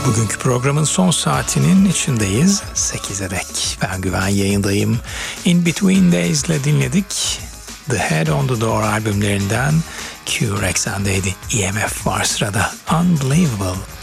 Bugünkü programın son saatinin içindeyiz. 8'e dek ben Güven yayındayım. In Between Days ile dinledik. The Head on the Door albümlerinden Q-Rex'endeydi. EMF var sırada. Unbelievable.